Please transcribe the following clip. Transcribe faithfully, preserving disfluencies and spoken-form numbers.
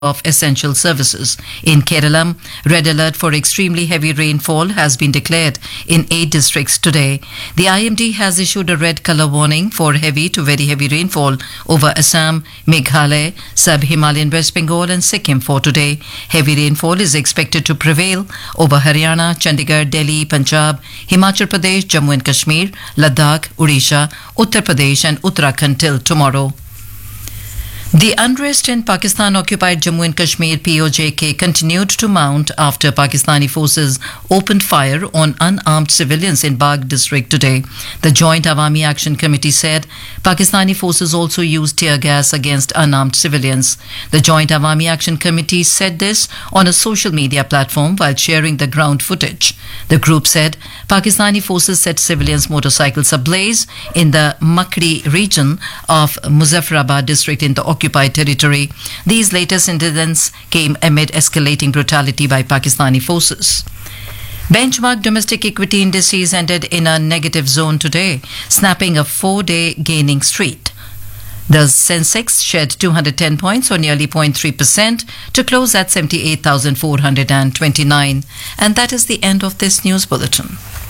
of essential services. In Kerala, red alert for extremely heavy rainfall has been declared in eight districts today. The I M D has issued a red color warning for heavy to very heavy rainfall over Assam, Meghalaya, Sub-Himalayan West Bengal and Sikkim for today. Heavy rainfall is expected to prevail over Haryana, Chandigarh, Delhi, Punjab, Himachal Pradesh, Jammu and Kashmir, Ladakh, Odisha, Uttar Pradesh and Uttarakhand till tomorrow. The unrest in Pakistan-occupied Jammu and Kashmir P O J K continued to mount after Pakistani forces opened fire on unarmed civilians in Bagh district today. The Joint Awami Action Committee said Pakistani forces also used tear gas against unarmed civilians. The Joint Awami Action Committee said this on a social media platform while sharing the ground footage. The group said Pakistani forces set civilians' motorcycles ablaze in the Makri region of Muzaffarabad district in the occupied territory. These latest incidents came amid escalating brutality by Pakistani forces. Benchmark domestic equity indices ended in a negative zone today, snapping a four-day gaining streak. The Sensex shed two hundred ten points or nearly zero point three percent to close at seventy-eight thousand four hundred twenty-nine. And that is the end of this news bulletin.